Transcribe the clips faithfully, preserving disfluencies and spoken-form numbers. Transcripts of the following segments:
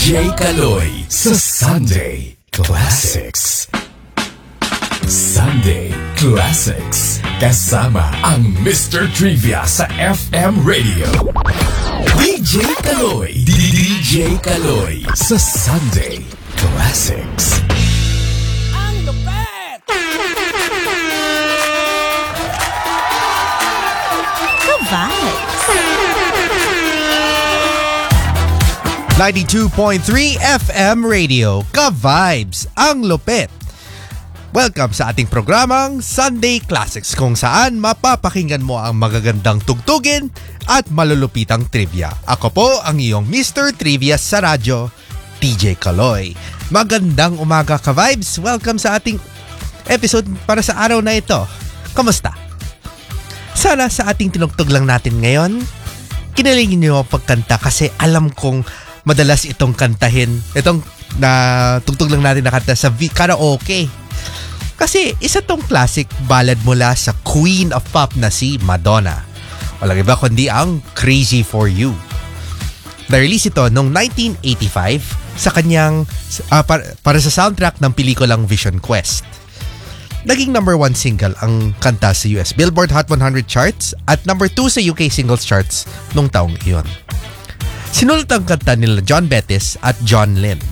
J. Kaloy sa Sunday Classics. Sunday Classics. Kasama ang Mister Trivia sa F M Radio. D J Kaloy. D J Kaloy sa Sunday Classics. Ang lupet! Ka-vibes! ninety-two point three F M Radio, Ka-vibes, ang lupit. Welcome sa ating programang Sunday Classics, kung saan mapapakinggan mo ang magagandang tugtugin at malulupitang trivia. Ako po ang iyong Mister Trivia sa radyo, D J Kaloy. Magandang umaga, Ka-vibes. Welcome sa ating episode para sa araw na ito. Kamusta? Sana sa ating tinugtog lang natin ngayon, kinalingin niyo ang pagkanta kasi alam kong madalas itong kantahin, itong na tugtog lang natin na kanta sa v- karaoke. Kasi isa tong classic ballad mula sa Queen of Pop na si Madonna. Walang iba kundi ang Crazy for You. Na-release ito noong nineteen eighty-five sa kanyang uh, para, para sa soundtrack ng pelikulang Vision Quest. Naging number one single ang kanta sa U S Billboard Hot one hundred charts at number two sa U K singles charts nung taong iyon. Sinulat ang kanta nila John Bettis at John Lynn.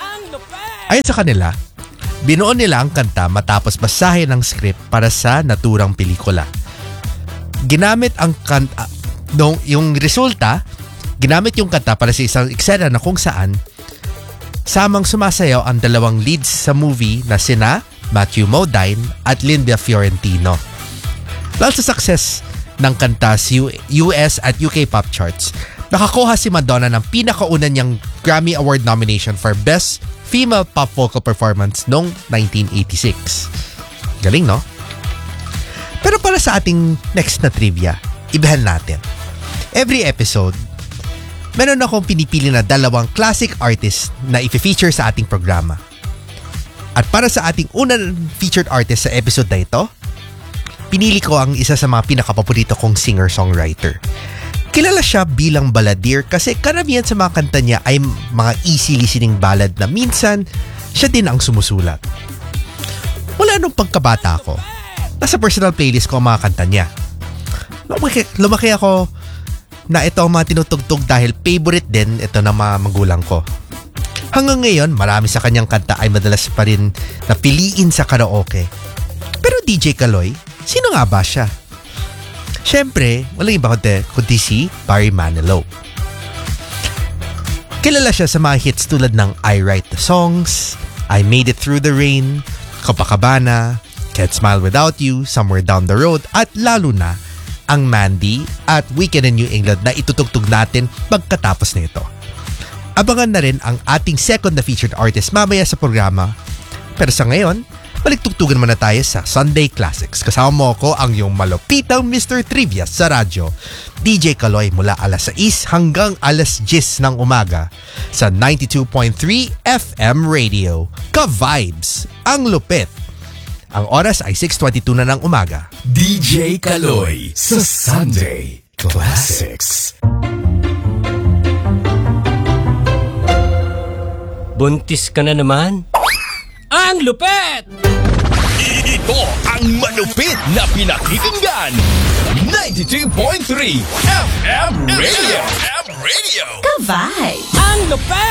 Ayon sa kanila, binuo nila ang kanta matapos basahin ang script para sa naturang pelikula. Ginamit ang kanta, no, yung resulta, ginamit yung kanta para sa isang eksena na kung saan samang sumasayaw ang dalawang leads sa movie na sina Matthew Modine at Linda Fiorentino. Dahil sa success ng kanta sa U S at U K pop charts, nakakuha si Madonna ng pinakauna niyang Grammy Award nomination for Best Female Pop Vocal Performance noong nineteen eighty-six. Galing, no? Pero para sa ating next na trivia, ibahan natin. Every episode, meron akong pinipili na dalawang classic artists na i-feature sa ating programa. At para sa ating unang featured artist sa episode na ito, pinili ko ang isa sa mga pinakapaborito kong singer-songwriter. Kilala siya bilang balladeer kasi karamihan sa mga kanta niya ay mga easy listening ballad na minsan siya din ang sumusulat. Wala nung pagkabata ko, nasa personal playlist ko ang mga kanta niya. Lumaki, lumaki ako na ito ang mga tinutugtog dahil favorite din ito ng mga magulang ko. Hanggang ngayon, marami sa kanyang kanta ay madalas pa rin napiliin sa karaoke. Pero D J Kaloy, sino nga ba siya? Siyempre, walang iba kundi, kundi si Barry Manilow. Kilala siya sa mga hits tulad ng I Write the Songs, I Made It Through the Rain, Copacabana, Can't Smile Without You, Somewhere Down the Road, at lalo na ang Mandy at Weekend in New England na itutugtog natin pagkatapos nito. Abangan na rin ang ating second na featured artist mamaya sa programa. Pero sa ngayon, balik tugtugan muna tayo sa Sunday Classics. Kasama mo ako ang iyong malupitang Mister Trivia sa radyo, D J Kaloy, mula alas sais hanggang alas diyes ng umaga sa ninety-two point three F M Radio. Ka-vibes, ang lupit. Ang oras ay six twenty-two na ng umaga. D J Kaloy sa Sunday Classics. Buntis ka na naman? Ang lupet! Ito ang malupit na pinakikinggan. ninety-two point three F M Radio. F M Radio. Ka-vibes! Ang lupet!